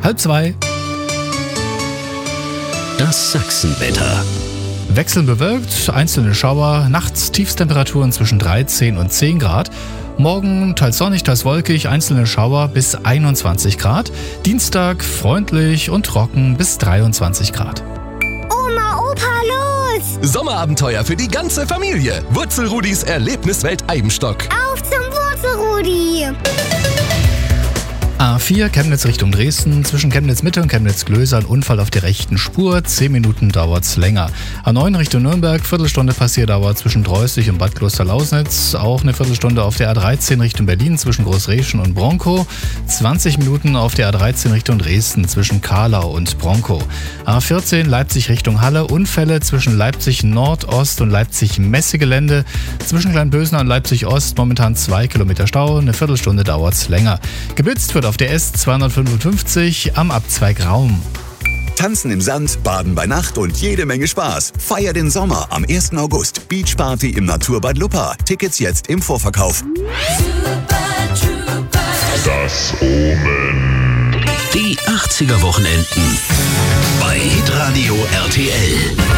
1:30. Das Sachsenwetter. Wechselnd bewölkt, einzelne Schauer, nachts Tiefstemperaturen zwischen 13 und 10 Grad. Morgen teils sonnig, teils wolkig, einzelne Schauer bis 21 Grad. Dienstag freundlich und trocken bis 23 Grad. Oma, Opa, los! Sommerabenteuer für die ganze Familie. Wurzelrudis Erlebniswelt Eibenstock. Auf zum Wurzelrudi! A4 Chemnitz Richtung Dresden, zwischen Chemnitz Mitte und Chemnitz Glöser ein Unfall auf der rechten Spur, 10 Minuten dauert's länger. A9 Richtung Nürnberg, Viertelstunde Passierdauer zwischen Dreußig und Bad Kloster-Lausnitz, auch eine Viertelstunde auf der A13 Richtung Berlin zwischen Großreschen und Bronkow, 20 Minuten auf der A13 Richtung Dresden zwischen Kahlau und Bronkow. A14 Leipzig Richtung Halle, Unfälle zwischen Leipzig Nordost und Leipzig Messegelände, zwischen Kleinbösen und Leipzig Ost momentan 2 Kilometer Stau, eine Viertelstunde dauert's länger. Geblitzt wird auf der S255 am Abzweig Raum. Tanzen im Sand, Baden bei Nacht und jede Menge Spaß. Feier den Sommer am 1. August. Beachparty im Naturbad Luppa. Tickets jetzt im Vorverkauf. Das Omen. Die 80er Wochenenden bei Hitradio RTL.